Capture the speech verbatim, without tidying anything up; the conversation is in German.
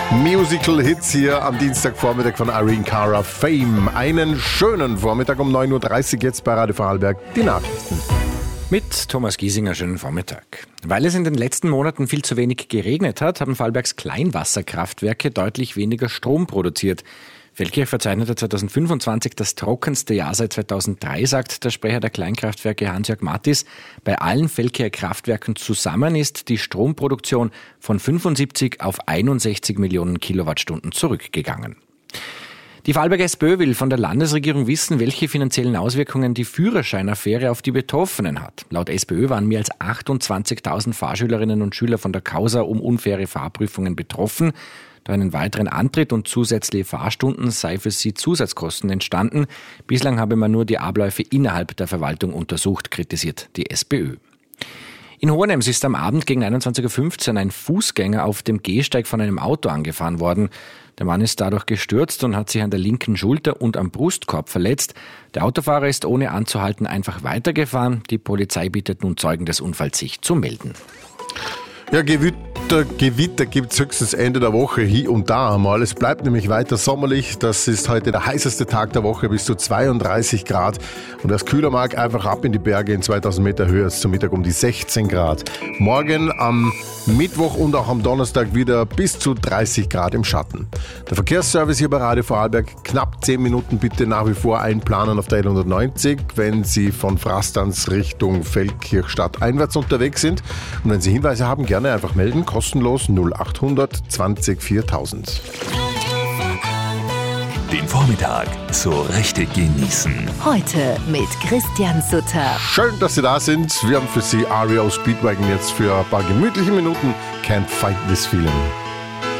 Musical-Hits hier am Dienstagvormittag von Irene Cara, Fame. Einen schönen Vormittag um neun Uhr dreißig jetzt bei Radio Vorarlberg. Die Nachrichten. Mit Thomas Giesinger, schönen Vormittag. Weil es in den letzten Monaten viel zu wenig geregnet hat, haben Vorarlbergs Kleinwasserkraftwerke deutlich weniger Strom produziert. Feldkirch verzeichnete zweitausendfünfundzwanzig das trockenste Jahr seit zweitausenddrei, sagt der Sprecher der Kleinkraftwerke Hans-Jörg Mattis. Bei allen Feldkircher Kraftwerken zusammen ist die Stromproduktion von fünfundsiebzig auf einundsechzig Millionen Kilowattstunden zurückgegangen. Die Vorarlberger SPÖ will von der Landesregierung wissen, welche finanziellen Auswirkungen die Führerscheinaffäre auf die Betroffenen hat. Laut SPÖ waren mehr als achtundzwanzigtausend Fahrschülerinnen und Schüler von der Causa um unfaire Fahrprüfungen betroffen. Durch einen weiteren Antritt und zusätzliche Fahrstunden sei für sie Zusatzkosten entstanden. Bislang habe man nur die Abläufe innerhalb der Verwaltung untersucht, kritisiert die SPÖ. In Hohenems ist am Abend gegen einundzwanzig Uhr fünfzehn ein Fußgänger auf dem Gehsteig von einem Auto angefahren worden. Der Mann ist dadurch gestürzt und hat sich an der linken Schulter und am Brustkorb verletzt. Der Autofahrer ist ohne anzuhalten einfach weitergefahren. Die Polizei bittet nun Zeugen des Unfalls, sich zu melden. Ja, Gewitter, Gewitter gibt es höchstens Ende der Woche hier und da einmal. Es bleibt nämlich weiter sommerlich. Das ist heute der heißeste Tag der Woche, bis zu zweiunddreißig Grad. Und wer es kühler mag, einfach ab in die Berge in zweitausend Meter Höhe, ist zum Mittag um die sechzehn Grad. Morgen am Mittwoch und auch am Donnerstag wieder bis zu dreißig Grad im Schatten. Der Verkehrsservice hier bei Radio Vorarlberg, knapp zehn Minuten bitte nach wie vor einplanen auf der L hundertneunzig, wenn Sie von Frastanz Richtung Feldkirch einwärts unterwegs sind. Und wenn Sie Hinweise haben, gerne einfach melden, kostenlos null achthundert zwanzig viertausend. Den Vormittag so richtig genießen. Heute mit Christian Sutter. Schön, dass Sie da sind. Wir haben für Sie R E O Speedwagon jetzt für ein paar gemütliche Minuten. Can't Fight This Feeling.